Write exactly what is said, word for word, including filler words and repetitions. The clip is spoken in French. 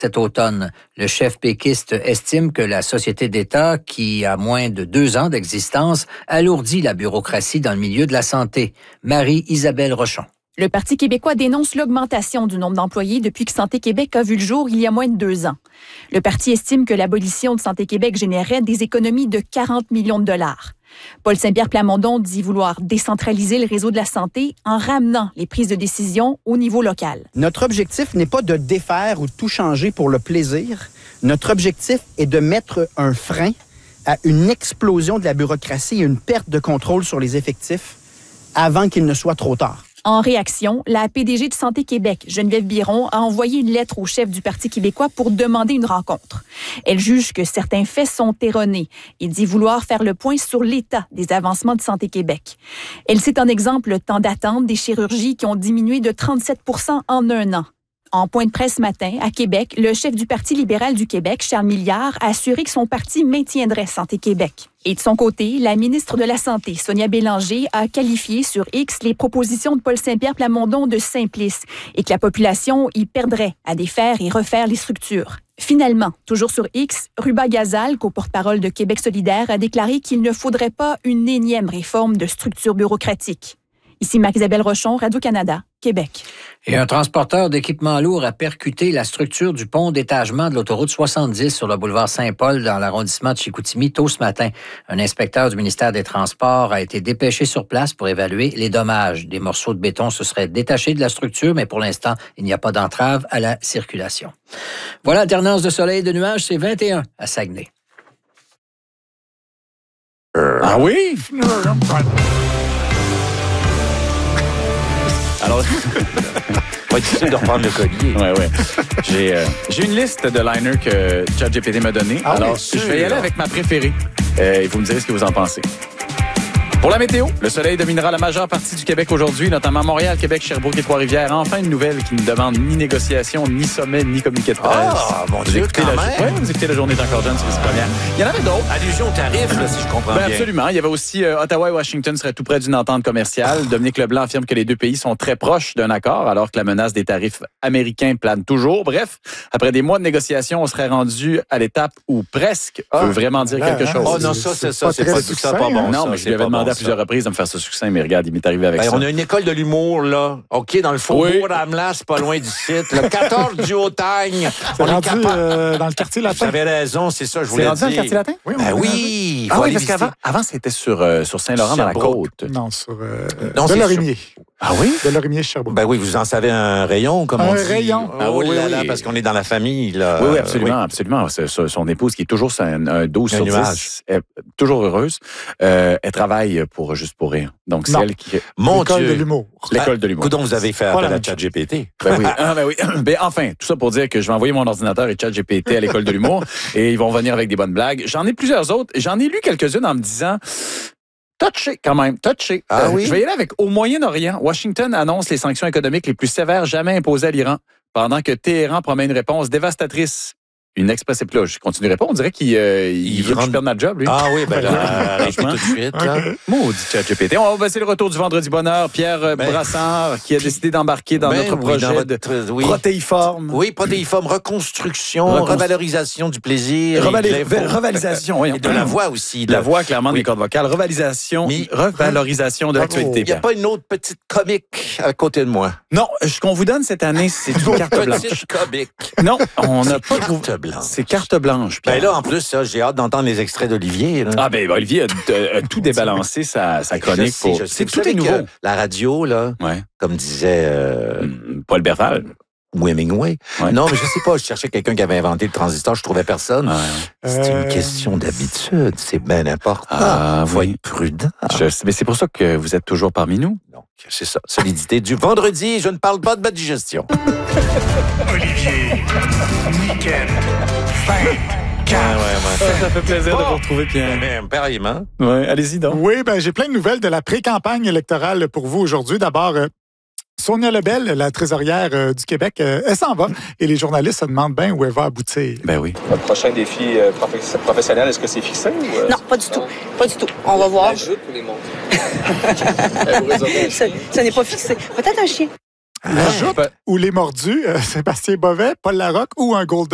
cet automne. Le chef péquiste estime que la société d'État, qui a moins de deux ans d'existence, alourdit la bureaucratie dans le milieu de la santé. Marie-Isabelle Rochon. Le Parti québécois dénonce l'augmentation du nombre d'employés depuis que Santé Québec a vu le jour il y a moins de deux ans. Le parti estime que l'abolition de Santé Québec générerait des économies de quarante millions de dollars. Paul Saint-Pierre Plamondon dit vouloir décentraliser le réseau de la santé en ramenant les prises de décision au niveau local. Notre objectif n'est pas de défaire ou de tout changer pour le plaisir. Notre objectif est de mettre un frein à une explosion de la bureaucratie et une perte de contrôle sur les effectifs avant qu'il ne soit trop tard. En réaction, la P D G de Santé Québec, Geneviève Biron, a envoyé une lettre au chef du Parti québécois pour demander une rencontre. Elle juge que certains faits sont erronés et dit vouloir faire le point sur l'état des avancements de Santé Québec. Elle cite en exemple le temps d'attente des chirurgies qui ont diminué de trente-sept pour cent en un an. En point de presse ce matin, à Québec, le chef du Parti libéral du Québec, Charles Milliard, a assuré que son parti maintiendrait Santé Québec. Et de son côté, la ministre de la Santé, Sonia Bélanger, a qualifié sur X les propositions de Paul Saint-Pierre Plamondon de simplistes et que la population y perdrait à défaire et refaire les structures. Finalement, toujours sur X, Ruba Gazal, co-porte-parole de Québec solidaire, a déclaré qu'il ne faudrait pas une énième réforme de structure bureaucratique. Ici Marie-Isabelle Rochon, Radio-Canada, Québec. Et un transporteur d'équipements lourds a percuté la structure du pont d'étagement de l'autoroute soixante-dix sur le boulevard Saint-Paul dans l'arrondissement de Chicoutimi tôt ce matin. Un inspecteur du ministère des Transports a été dépêché sur place pour évaluer les dommages. Des morceaux de béton se seraient détachés de la structure, mais pour l'instant, il n'y a pas d'entrave à la circulation. Voilà, alternance de soleil et de nuages, c'est vingt et un à Saguenay. Euh, ah oui? Alors, va être difficile de reprendre le collier. Ouais, ouais. J'ai, euh, j'ai une liste de liners que ChatGPT m'a donné. Ah, Alors, je vais y aller avec ma préférée. Euh, et vous me direz ce que vous en pensez. Pour la météo, le soleil dominera la majeure partie du Québec aujourd'hui, notamment Montréal, Québec, Sherbrooke et Trois-Rivières. Enfin, une nouvelle qui ne demande ni négociation, ni sommet, ni communiqué de presse. Ah, mon Dieu, quand la, même. ouais, vous écoutez La Journée est encore jeune, c'est la première. Il y en avait d'autres. Allusion au tarif, là, si je comprends Ben bien. absolument. Il y avait aussi euh, Ottawa et Washington seraient tout près d'une entente commerciale. Dominique Leblanc affirme que les deux pays sont très proches d'un accord, alors que la menace des tarifs américains plane toujours. Bref, après des mois de négociations, on serait rendu à l'étape où presque Ah, veut vraiment dire là, quelque hein, chose. Oh non, ça, c'est ça, c'est très pas tout ça, pas succinct, bon. hein? non, ça, mais je c'est lui avais pas demandé bon, à plusieurs ça. reprises de me faire ce succès, mais regarde, il m'est arrivé avec Ben, ça. on a une école de l'humour, là. OK, dans le faubourg Oui. d'Amelas, c'est pas loin du site. Le quatorze du Hautagne. C'est On est rendu capable. euh, dans le quartier Vous latin. avez raison, c'est ça, je C'est voulais rendu dans le dire. quartier latin? Oui, Ben on- oui, il faut Ah oui, aller parce visiter. qu'avant, avant, c'était sur, euh, sur Saint-Laurent, dans la Sherbrooke. côte. Non, sur euh, Non, de c'est Lorimier. Ah oui? De Lorimier, Sherbrooke. Ben oui, vous en savez un rayon, comme Un on dit. rayon. Ah oui, oui, là, là, oui. parce qu'on est dans la famille, là. Oui, oui, Euh, absolument, absolument. C'est- c'est- son épouse, qui est toujours sur un, un douze Un sur nuage. dix, est toujours heureuse, euh, elle travaille pour Juste pour rire. Donc, c'est Non. elle qui... Mon L'école Dieu. de l'humour. L'école de l'humour. Coudon, vous avez fait Pas appel la à même chose. ChatGPT. Ben oui. Ah, ben oui. Ben enfin, tout ça pour dire que je vais envoyer mon ordinateur et ChatGPT à l'école de l'humour et ils vont venir avec des bonnes blagues. J'en ai plusieurs autres. J'en ai lu quelques-unes en me disant... Touché, quand même, touché. Ah oui? Je vais y aller avec au Moyen-Orient. Washington annonce les sanctions économiques les plus sévères jamais imposées à l'Iran, pendant que Téhéran promet une réponse dévastatrice. Une express là, je continuerai pas. On dirait qu'il euh, il Il veut que je rentre- perde ma job, lui. Ah oui, ben là, arrêtez tout de suite, là. Maudit ChatGPT. On va c'est le retour du Vendredi Bonheur. Pierre euh, Ben, Brassard, qui a décidé d'embarquer dans Ben notre oui, projet dans de votre- oui. protéiforme. Oui, protéiforme, reconstruction, Reconstru- revalorisation du plaisir. Revaler- et de l'info. Revalisation, oui. Et de la voix aussi. La là. voix, clairement, Oui. des cordes vocales. Revalisation, Mais- revalorisation de Bravo. l'actualité. Il n'y a Pierre. pas une autre petite comique à côté de moi. Non, ce qu'on vous donne cette année, c'est une carte blanche. Petite comique. Non, on n'a pas trouvé. Carte blanche. C'est carte blanche. Pierre. Ben là, en plus, ça, j'ai hâte d'entendre les extraits d'Olivier. là. Ah ben Olivier a, a tout débalancé sa, sa Je chronique. sais, pour... je sais. C'est Vous tout est savez que nouveau. La radio, là, Ouais. comme disait euh, Hum, Paul Berval. ou Hemingway. Ouais. Non, mais je sais pas, je cherchais quelqu'un qui avait inventé le transistor, je trouvais personne. Ouais. C'est Euh, une question d'habitude, c'est bien important. Ah, Faut oui. être prudent. Je sais, mais c'est pour ça que vous êtes toujours parmi nous. Donc, c'est ça, solidité du vendredi. Je ne parle pas de ma digestion. Olivier, week-end, fête, Ouais, ouais, ouais. Ça fait plaisir de Bon. vous retrouver, Pierre. Mais, pareillement. Ouais, allez-y donc. Oui, ben j'ai plein de nouvelles de la pré-campagne électorale pour vous aujourd'hui. D'abord, euh, Sonia Lebel, la trésorière euh, du Québec, euh, elle s'en va et les journalistes se demandent bien où elle va aboutir. Ben oui. Votre prochain défi euh, profe- professionnel, est-ce que c'est fixé ou... euh, Non, pas du tout. Pas du tout. On va voir. Ajoute ou les montres? Ce, ce n'est pas fixé. Peut-être un chien. La Joute ou les Mordus, euh, Sébastien Bovet, Paul Larocque ou un Golden